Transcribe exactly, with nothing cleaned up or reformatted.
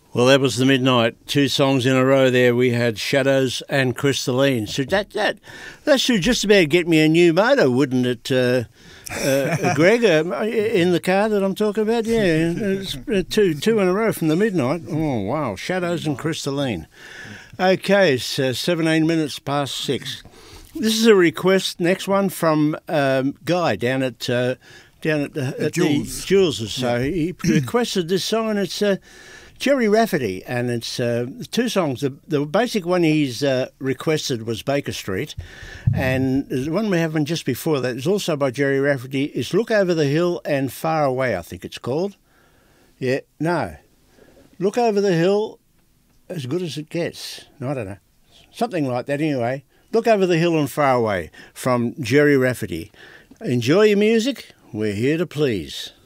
Well, that was the Midnight. Two songs in a row there. We had Shadows and Crystalline. So that that that should just about get me a new motor, wouldn't it, uh, uh, Greg? Uh, in the car that I'm talking about? Yeah, it's two two in a row from the Midnight. Oh, wow. Shadows and Crystalline. Okay, it's uh, seventeen minutes past six. This is a request, next one, from um, Guy down at... Uh, down at, uh, at Jules. the Jules. So yeah. He requested this song, and it's... Uh, Gerry Rafferty, and it's uh, two songs. The, the basic one he's uh, requested was Baker Street, and the one we have just before that is also by Gerry Rafferty. It's Look Over the Hill and Far Away, I think it's called. Yeah, no. Look Over the Hill, As Good as It Gets. No, I don't know. Something like that anyway. Look Over the Hill and Far Away from Gerry Rafferty. Enjoy your music. We're here to please.